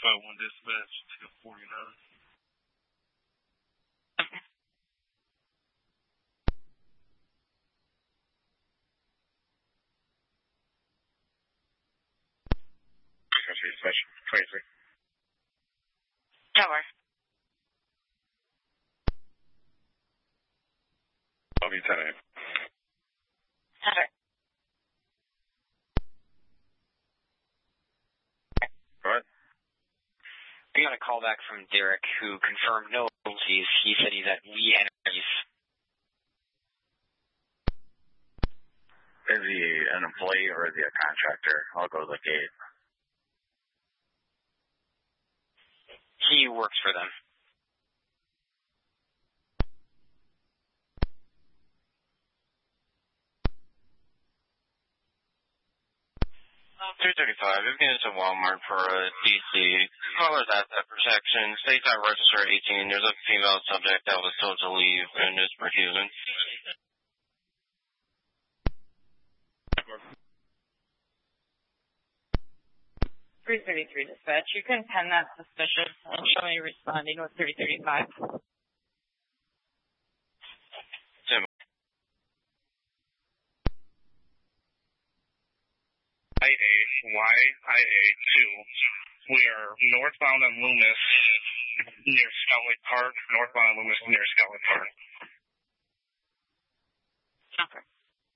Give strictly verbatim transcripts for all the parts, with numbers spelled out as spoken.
five one dispatch to forty-nine. Dispatch twenty-three. Tower. Lobby ten A. Tower. What? We got a call back from Derek who confirmed no emergencies. He said he's at Lee Energies. Is he an employee or is he a contractor? I'll go to the gate. He works for them. three thirty-five, if you to Walmart for a D C, caller's asset protection, stateside register eighteen, there's a female subject that was told to leave and is refusing. three thirty-three dispatch. You can pen that suspicious and show me responding with three thirty-five. Tim. I A Y I A two. We are northbound on Loomis near Scotland Park. Northbound on Loomis near Scotland Park. Okay.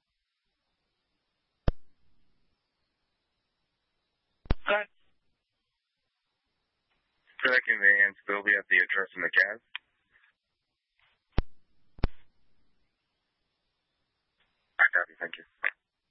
Good. Correct conveyance, they'll be at the address in the cab. I copy, thank you.